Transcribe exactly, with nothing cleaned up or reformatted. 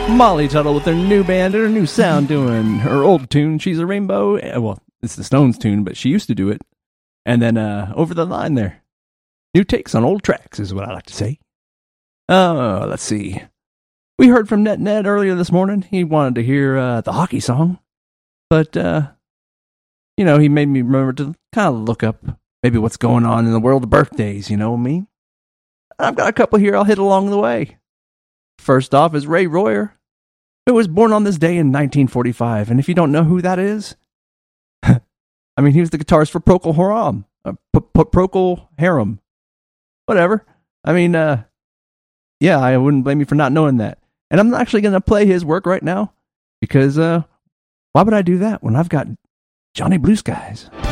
Molly Tuttle with her new band and her new sound doing her old tune, She's a Rainbow. Well, it's the Stones tune, but she used to do it. And then uh, over the line there. New takes on old tracks is what I like to say. Uh, let's see. We heard from Net Ned earlier this morning. He wanted to hear uh, the hockey song. But, uh, you know, he made me remember to kind of look up maybe what's going on in the world of birthdays, you know what I mean? I've got a couple here I'll hit along the way. First off is Ray Royer, who was born on this day in nineteen forty-five. And if you don't know who that is, I mean, he was the guitarist for Procol Harum. Uh, P- P- Procol Harum. Whatever. I mean, uh, yeah, I wouldn't blame you for not knowing that. And I'm actually going to play his work right now because uh, why would I do that when I've got Johnny Blue Skies?